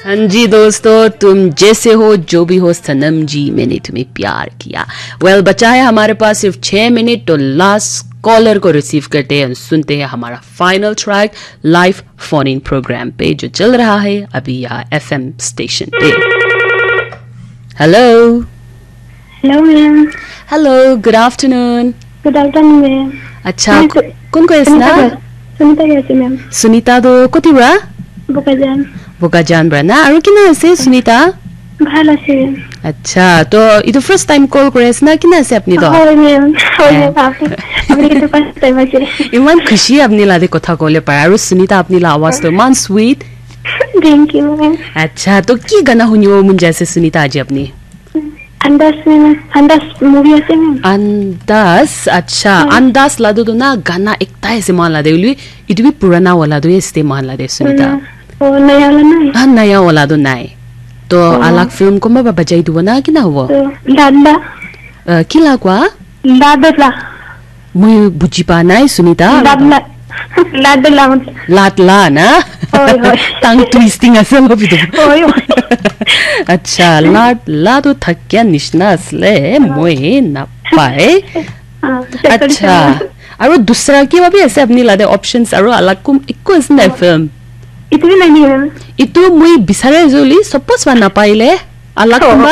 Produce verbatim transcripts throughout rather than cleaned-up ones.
हाँ जी दोस्तों, तुम जैसे हो जो भी हो सनम जी, मैंने तुम्हें प्यार किया। वेल well, बचा है हमारे पास सिर्फ छह मिनट, तो लास्ट कॉलर को रिसीव करते हैं, सुनते हैं हमारा final track live phone in programme पे जो चल रहा है अभी यहाँ एफएम स्टेशन पे। Hello hello ma'am. Hello, good afternoon. Good afternoon ma'am. अच्छा, कौन को इसना? सुनीता कैसे मैम? सुनीता तो कति बरा? बोकाजान। बोकाजान बरा ना? আৰু কিনা আছে সুনিতা? ভাল আছে। আচ্ছা, তো ইটো ফার্স্ট টাইম কল করে আছে না? কিনা আছে আপনি তো? হয় ম্যাম, হয় ম্যাম। আপনি আপনি তো ফার্স্ট টাইম আছে। ইমান খুশি আপনি লাদে কথা কলে পায় আৰু সুনিতা আপনি লা আওয়াজ তো মান সুইট। Thank U ma'am. আচ্ছা, তো কি গানা শুনিব মন যাইছে সুনিতা আজি আপনি? अंदाज में अंदाज मूवी আছে ম্যাম। अंदाज, अच्छा अंदाज लादो तो ना गाना एकता ऐसे मान ला दे उली इट भी पुराना वाला दो इसते मान ला दे सुनीता। ओ नया वाला नहीं? हां, नया वाला दो नहीं। तो अलग फिल्म को मैं बजाई दो ना कि ना हो? लाडला की लागवा? लाडला मुई बुझी पा नहीं सुनीता। लाडला लाडला लाडला ना? ओय ओय टंग ट्विस्टिंग असल हो भी तो। ओय अच्छा, लाडला तो थक्या निशना असले मोए ना पाए। अच्छा, और दूसरा की भी ऐसे अपनी लादे ऑप्शंस और अलग को इको इसने film itu nani ma'am? Itu mui bisare joli suppose wa na paile अलग कुंबा।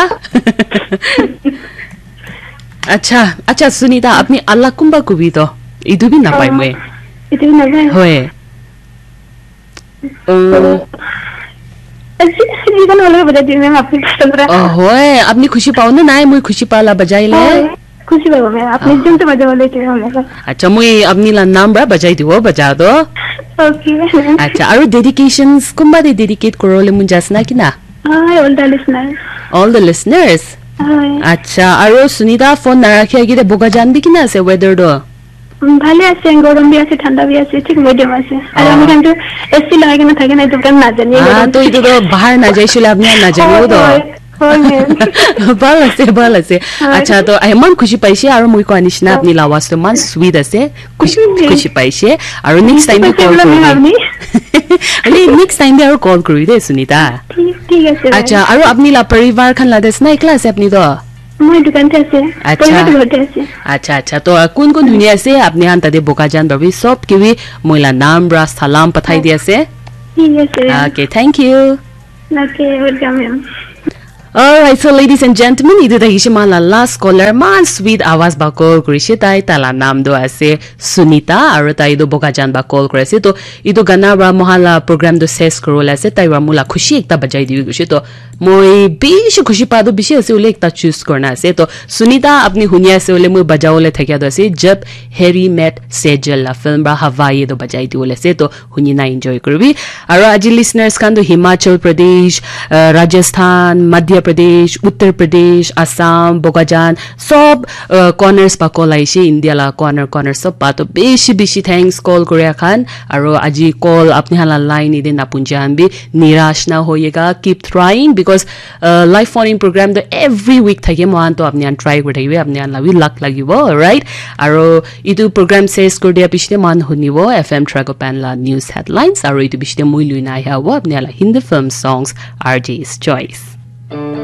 अच्छा अच्छा सुनीता, अपनी अलग कुंबा को भी तो इधर भी ना पाए मैं। itu na ma'am? होए जी kan वाला बजा दी मैम आपने पसंद रहा। होए, अपनी खुशी पाओ ना? नहीं, मुई खुशी पाला बजाई ले। खुशी पाओ मैं आपने जन तो बजा वाले थे हमें। अच्छा, मुई अपनी ला नाम बरा बजाई दियो, बजा दो। ओके। अच्छा, और डेडिकेशंस कुंबा दे डेडिकेट करो ले मुन जासना कि ना? Hi all the listeners. All the listeners. हाय। अच्छा, और सुनीता फोन ना रखिया कि बोगा जान भी कि ना से वेदर दो? ভালে আছে, গরম বি আছে, ঠান্ডা বি আছে, ঠিক মিডিয়াম আছে। আর আমি কিন্তু এসি লাগাই না থাকে না তো কেন না জানি। हां, तो इतो तो बाहर ना जाइছিলে আপনি না জানিও তো। হয় ম্যাম। ভাল আছে ভাল আছে। আচ্ছা, তো এমন খুশি পাইছে আৰু মই কোৱা নিচিনা আপনি লাৱাজ তো মান সুইট আছে, খুশি খুশি পাইছে আৰু নেক্সট টাইম কল কৰিবি। আরে নেক্সট টাইম আৰু কল কৰি দে সুনিতা। ঠিক ঠিক আছে। আচ্ছা, আৰু আপনি লা পৰিবার খান লাদেছ না একলা আছে আপনি তো? মই দোকান তে আছে। अच्छा ঘৰতে আছে। अच्छा अच्छा, तो কোন কোন দুনিয়া আছে আপনি হান তাতে বোকাজান বাবি সব কিবি মইলা নাম রা সালাম পাঠাই দি আছে। ঠিক আছে। Okay, thank U. Okay, welcome ma'am. Alright, so ladies and gentlemen, idu da hishe mala last caller man sweet awaz ba call kurise tai tala nam do ase Sunita aru tai do Bokajan ba call kurase to idu gana ra mohala program do ses korol ase tai ra mula khushi ekta bajai diu guse to moi bishi khushi pa do bishi ase ule ekta choose korna ase to Sunita apni hunia ase ule moi bajaole thakya do ase jab Harry met Sejal la film ra Hawaii do bajai diu ase to huni na enjoy korbi aru aji listeners kan do Himachal Pradesh, uh, Rajasthan, Madhya प्रदेश, उत्तर प्रदेश, आसाम, बोकाजान सब corners पा call आइसे India ला corner corner सब पा तो बेसी बेसी thanks call करे खान और আজি कॉल अपने हाला लाइन इदे ना पुंजान भी निराश ना होइएगा, keep trying because live phone in programme the every week থাকে मान तो अपने ट्राई কৰি থাকিবে अपने ला भी लक লাগিব राइट और इतु प्रोग्राम सेस कर दिया पिछले मान हुनिबो एफएम ट्रैक पेन ला न्यूज़ हेडलाइंस और इतु पिछले मुई लुइना आया वो अपने ला हिंदी फिल्म सॉन्ग्स आरजे's चॉइस।